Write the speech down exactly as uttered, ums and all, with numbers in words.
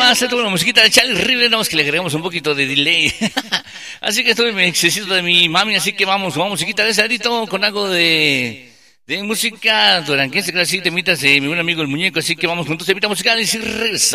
nomás, esto es una musiquita de Charlie River, nada más que le agregamos un poquito de delay. Así que estoy necesito de mi mami, así que vamos, vamos, musiquita de sadito con algo de, de música duranguense, claro, sí, temitas de mi buen amigo el muñeco, así que vamos juntos, temita musical y si regresa.